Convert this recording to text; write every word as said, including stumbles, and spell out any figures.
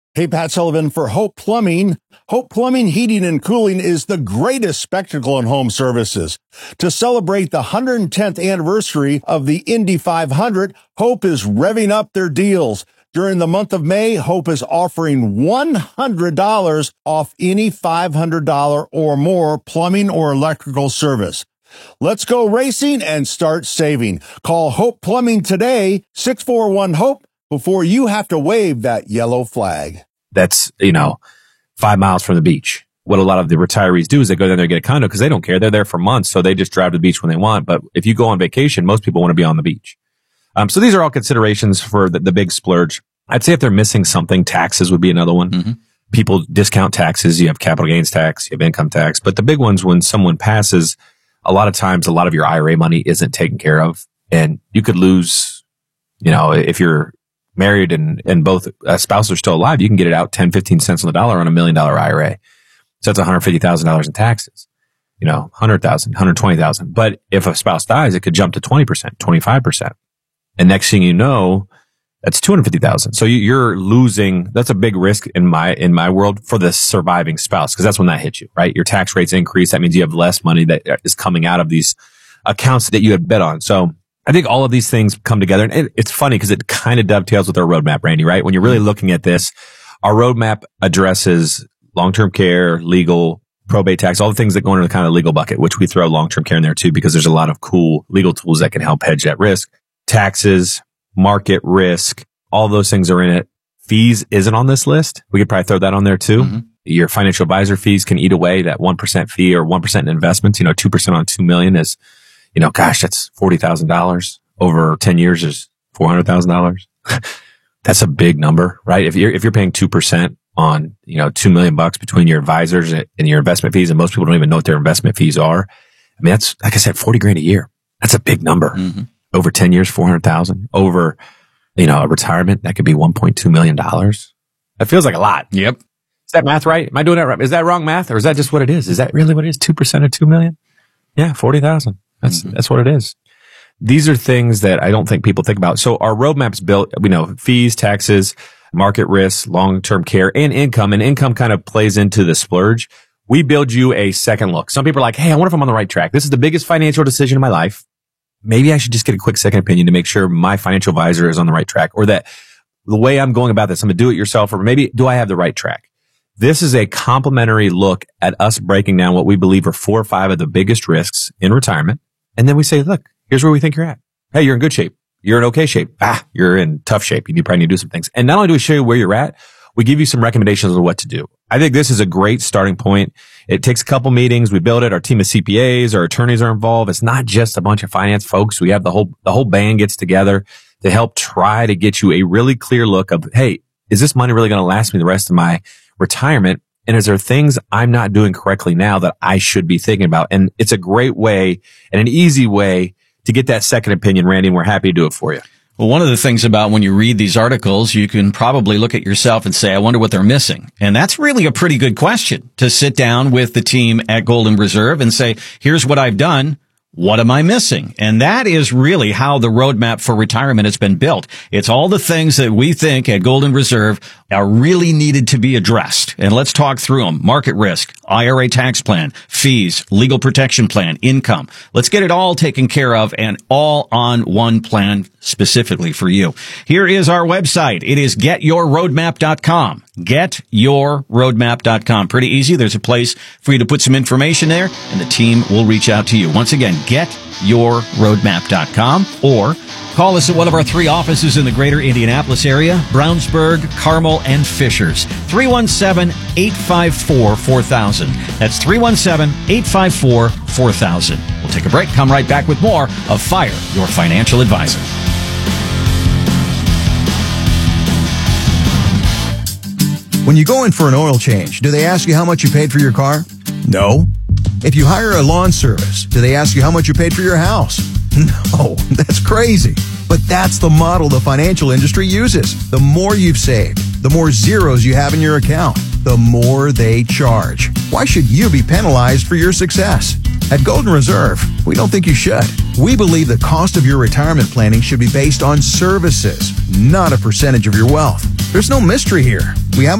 Hey, Pat Sullivan for Hope Plumbing. Hope Plumbing, Heating, and Cooling is the greatest spectacle in home services. To celebrate the one hundred tenth anniversary of the Indy five hundred, Hope is revving up their deals. During the month of May, Hope is offering one hundred dollars off any five hundred dollars or more plumbing or electrical service. Let's go racing and start saving. Call Hope Plumbing today, six four one HOPE, before you have to wave that yellow flag. That's, you know, five miles from the beach. What a lot of the retirees do is they go down there and get a condo because they don't care. They're there for months, so they just drive to the beach when they want. But if you go on vacation, most people want to be on the beach. Um, so these are all considerations for the, the big splurge. I'd say if they're missing something, taxes would be another one. Mm-hmm. People discount taxes. You have capital gains tax, you have income tax. But the big ones, when someone passes, a lot of times, a lot of your I R A money isn't taken care of. And you could lose, you know, if you're married and, and both uh, spouses are still alive, you can get it out ten, fifteen cents on the dollar on a million dollar I R A. So that's one hundred fifty thousand dollars in taxes, you know, one hundred thousand, one hundred twenty thousand. But if a spouse dies, it could jump to twenty percent, twenty-five percent. And next thing you know, that's two hundred fifty thousand. So you're losing, that's a big risk in my, in my world for the surviving spouse, because that's when that hits you, right? Your tax rates increase. That means you have less money that is coming out of these accounts that you had bet on. So I think all of these things come together, and it, it's funny because it kind of dovetails with our roadmap, Randy, right? When you're really looking at this, our roadmap addresses long-term care, legal, probate tax, all the things that go into the kind of legal bucket, which we throw long-term care in there too, because there's a lot of cool legal tools that can help hedge that risk. Taxes, market risk, all those things are in it. Fees isn't on this list. We could probably throw that on there too. Mm-hmm. Your financial advisor fees can eat away that one percent fee or one percent in investments. You know, two percent on two million is, you know, gosh, that's forty thousand dollars over ten years is four hundred thousand dollars. That's a big number, right? If you're, if you're paying two percent on, you know, two million bucks between your advisors and your investment fees, and most people don't even know what their investment fees are. I mean, that's, like I said, forty grand a year. That's a big number. Mm-hmm. Over ten years, four hundred thousand. Over, you know, a retirement, that could be one point two million dollars. That feels like a lot. Yep. Is that math right? Am I doing that right? Is that wrong math, or is that just what it is? Is that really what it is? two percent of two million? Yeah, forty thousand. That's, mm-hmm. that's what it is. These are things that I don't think people think about. So our roadmap's built, we know fees, taxes, market risk, long-term care, and income. And income kind of plays into the splurge. We build you a second look. Some people are like, hey, I wonder if I'm on the right track. This is the biggest financial decision of my life. Maybe I should just get a quick second opinion to make sure my financial advisor is on the right track, or that the way I'm going about this, I'm going to do it yourself, or maybe do I have the right track? This is a complimentary look at us breaking down what we believe are four or five of the biggest risks in retirement. And then we say, look, here's where we think you're at. Hey, you're in good shape. You're in okay shape. Ah, you're in tough shape. You probably need to do some things. And not only do we show you where you're at, we give you some recommendations on what to do. I think this is a great starting point. It takes a couple meetings. We build it. Our team of C P As, our attorneys are involved. It's not just a bunch of finance folks. We have the whole, the whole band gets together to help try to get you a really clear look of, hey, is this money really going to last me the rest of my retirement? And is there things I'm not doing correctly now that I should be thinking about? And it's a great way and an easy way to get that second opinion, Randy, and we're happy to do it for you. Well, one of the things about when you read these articles, you can probably look at yourself and say, I wonder what they're missing. And that's really a pretty good question, to sit down with the team at Golden Reserve and say, here's what I've done. What am I missing? And that is really how the roadmap for retirement has been built. It's all the things that we think at Golden Reserve are really needed to be addressed. And let's talk through them. Market risk, I R A tax plan, fees, legal protection plan, income. Let's get it all taken care of and all on one plan specifically for you. Here is our website. It is get your roadmap dot com. get your roadmap dot com. Pretty easy. There's a place for you to put some information there, and the team will reach out to you. Once again, get your roadmap dot com, or call us at one of our three offices in the greater Indianapolis area, Brownsburg, Carmel, and Fishers. three one seven, eight five four, four thousand. That's three one seven, eight five four, four thousand. We'll take a break, come right back with more of Fire Your Financial Advisor. When you go in for an oil change, do they ask you how much you paid for your car? No. If you hire a lawn service, do they ask you how much you paid for your house? No, that's crazy. But that's the model the financial industry uses. The more you've saved, the more zeros you have in your account, the more they charge. Why should you be penalized for your success? At Golden Reserve, we don't think you should. We believe the cost of your retirement planning should be based on services, not a percentage of your wealth. There's no mystery here. We have